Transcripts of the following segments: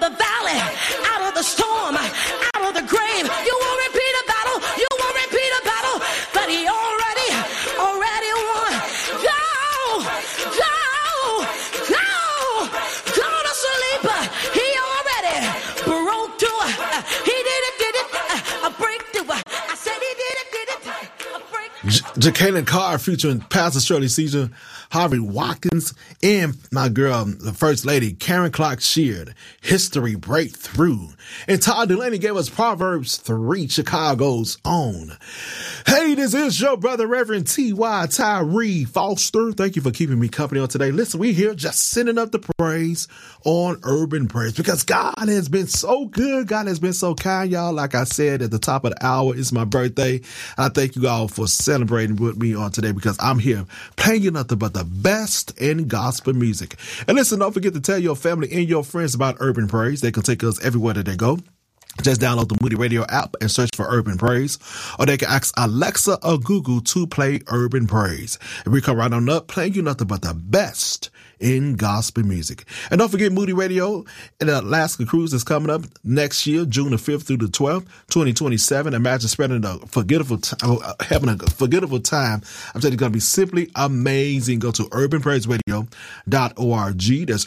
the valley, out of the storm, out of the grave. You won't repeat a battle. You won't repeat a battle that he already won. Go to sleep. He already broke through. He did it, a breakthrough. I said he did it, a breakthrough. Jacqueline Carr featuring Pastor Shirley Caesar, Harvey Watkins, and my girl, the First Lady, Karen Clark Sheard, History Breakthrough. And Todd Delaney gave us Proverbs 3, Chicago's own. Hey, this is your brother, Reverend T.Y. Tyree Foster. Thank you for keeping me company on today. Listen, we here just sending up the praise on Urban Praise because God has been so good. God has been so kind, y'all. Like I said at the top of the hour, it's my birthday. I thank you all for celebrating with me on today because I'm here playing you nothing but the best in gospel music. And listen, don't forget to tell your family and your friends about Urban Praise. They can take us everywhere that they go. Just download the Moody Radio app and search for Urban Praise, or they can ask Alexa or Google to play Urban Praise. And we come right on up playing you nothing but the best in gospel music. And don't forget Moody Radio and the Alaska Cruise is coming up next year, June the 5th through the 12th, 2027. Imagine spending having a forgettable time. I'm telling you, it's going to be simply amazing. Go to urbanpraiseradio.org. That's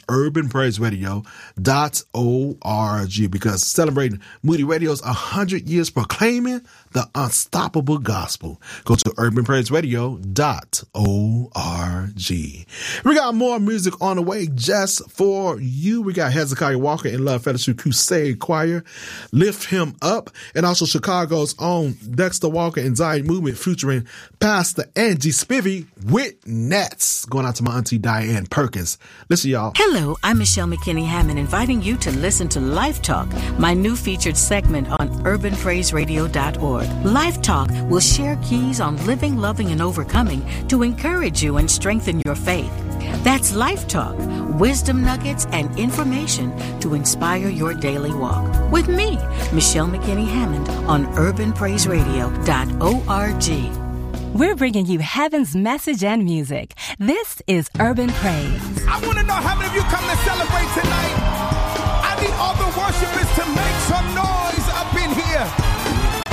urbanpraiseradio.org because celebrating Moody Radio's 100 years proclaiming the unstoppable gospel. Go to urbanpraiseradio.org. We got more music on the way just for you. We got Hezekiah Walker and Love Fellowship Crusade Choir, Lift Him Up, and also Chicago's own Dexter Walker and Zion Movement featuring Pastor Angie Spivey with Nets. Going out to my auntie Diane Perkins. Listen, y'all. Hello, I'm Michelle McKinney Hammond, inviting you to listen to Life Talk, my new featured segment on urbanpraiseradio.org. Life Talk will share keys on living, loving, and overcoming to encourage you and strengthen your faith. That's Life Talk, wisdom nuggets and information to inspire your daily walk. With me, Michelle McKinney Hammond on urbanpraiseradio.org. We're bringing you heaven's message and music. This is Urban Praise. I want to know how many of you come to celebrate tonight. I need all the worshipers to make some noise up in here.